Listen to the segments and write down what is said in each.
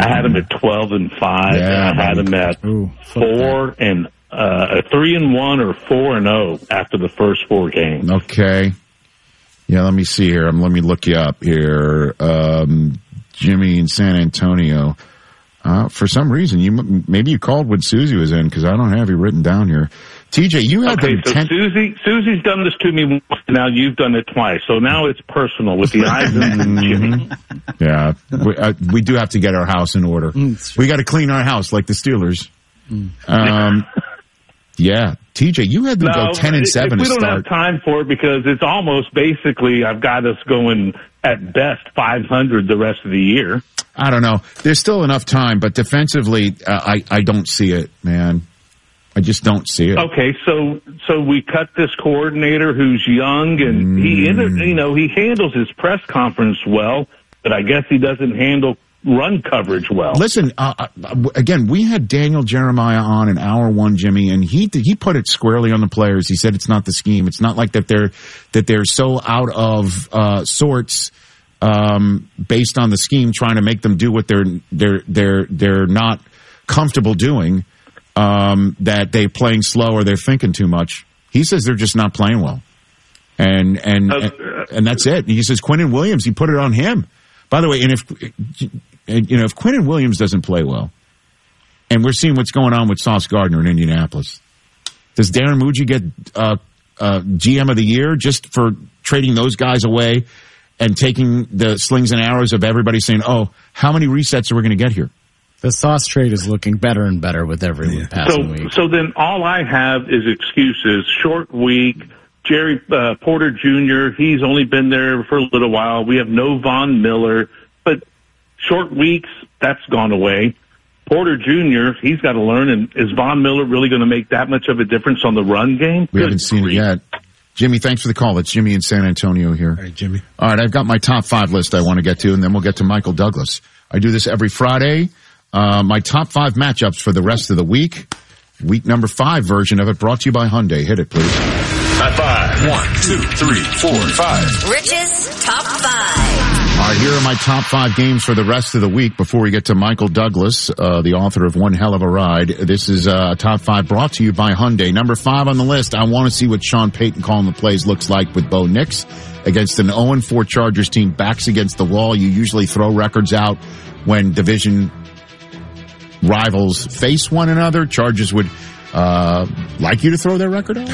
I had him at 12-5, Yeah, and I had him at 3-1 or 4-0 after the first 4 games. Okay. Yeah, let me see here. Let me look you up here. Jimmy in San Antonio. For some reason, maybe you called when Susie was in, because I don't have you written down here. TJ, you had okay, so Susie's done this to me once, now you've done it twice. So now it's personal with the Isaacs and Jimmy. Yeah, we do have to get our house in order. We got to clean our house like the Steelers. Yeah, TJ, you had them go 10-7 to start. We don't have time for it because it's almost basically I've got us going at best 500 the rest of the year. I don't know. There's still enough time, but defensively, I don't see it, man. I just don't see it. Okay, so we cut this coordinator who's young, and he handles his press conference well, but I guess he doesn't handle run coverage well. Listen, again, we had Daniel Jeremiah on in hour 1, Jimmy, and he put it squarely on the players. He said it's not the scheme. It's not like that they're so out of sorts based on the scheme, trying to make them do what they're not comfortable doing. That they're playing slow or they're thinking too much. He says they're just not playing well, and that's it. He says Quinnen Williams. He put it on him. By the way, and if Quinnen Williams doesn't play well, and we're seeing what's going on with Sauce Gardner in Indianapolis, does Darren Muji get GM of the year just for trading those guys away and taking the slings and arrows of everybody saying, "Oh, how many resets are we going to get here?" The Sauce trade is looking better and better with every passing week. So then all I have is excuses. Short week. Jerry Porter Jr., he's only been there for a little while. We have no Von Miller. But short weeks, that's gone away. Porter Jr., he's got to learn. And is Von Miller really going to make that much of a difference on the run game? We haven't seen it yet. Jimmy, thanks for the call. It's Jimmy in San Antonio here. All right, Jimmy. All right, I've got my top 5 list I want to get to, and then we'll get to Michael Douglas. I do this every Friday. My top 5 matchups for the rest of the week. Week number 5 version of it brought to you by Hyundai. Hit it, please. Top 5. 1, 2, 3, 4, 5. Rich's top 5. All right, here are my top 5 games for the rest of the week before we get to Michael Douglas, the author of One Hell of a Ride. This is a top 5 brought to you by Hyundai. Number 5 on the list, I want to see what Sean Payton calling the plays looks like with Bo Nix against an 0-4 Chargers team, backs against the wall. You usually throw records out when division rivals face one another. Chargers would like you to throw their record out.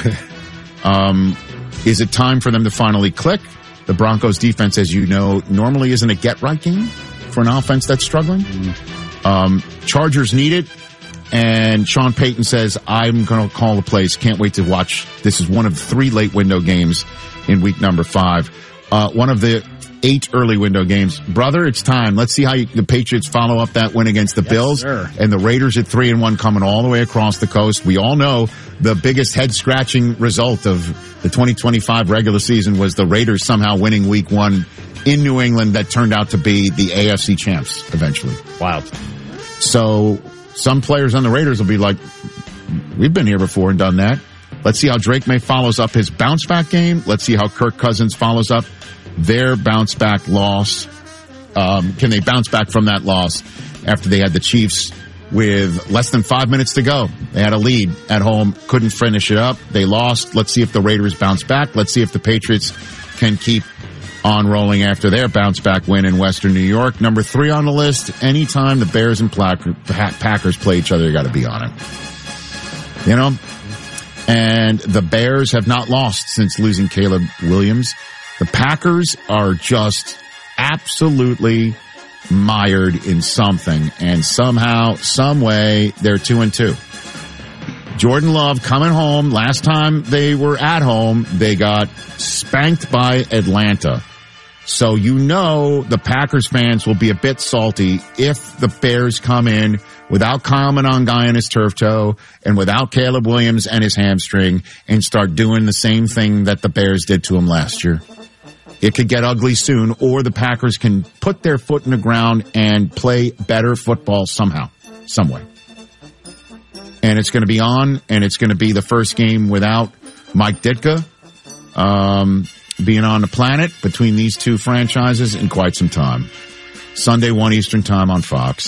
Is it time for them to finally click? The Broncos defense, as you know, normally isn't a get-right game for an offense that's struggling. Chargers need it, and Sean Payton says, I'm going to call the plays. Can't wait to watch. This is one of 3 late window games in week number 5. One of the 8 early window games. Brother, it's time. Let's see how the Patriots follow up that win against the Bills. Sir. And the Raiders at 3-1 coming all the way across the coast. We all know the biggest head-scratching result of the 2025 regular season was the Raiders somehow winning week 1 in New England that turned out to be the AFC champs eventually. Wild. So some players on the Raiders will be like, we've been here before and done that. Let's see how Drake May follows up his bounce-back game. Let's see how Kirk Cousins follows up their bounce-back loss. Can they bounce back from that loss after they had the Chiefs with less than 5 minutes to go? They had a lead at home, couldn't finish it up. They lost. Let's see if the Raiders bounce back. Let's see if the Patriots can keep on rolling after their bounce-back win in Western New York. Number 3 on the list, anytime the Bears and Packers play each other, you got to be on it. You know? And the Bears have not lost since losing Caleb Williams. The Packers are just absolutely mired in something, and somehow, some way, they're 2-2. Jordan Love coming home. Last time they were at home, they got spanked by Atlanta. So you know the Packers fans will be a bit salty if the Bears come in without Kyle Monangai and his turf toe and without Caleb Williams and his hamstring and start doing the same thing that the Bears did to him last year. It could get ugly soon, or the Packers can put their foot in the ground and play better football somehow, some way. And it's going to be on, and it's going to be the first game without Mike Ditka being on the planet between these two franchises in quite some time. Sunday, 1 Eastern time on Fox.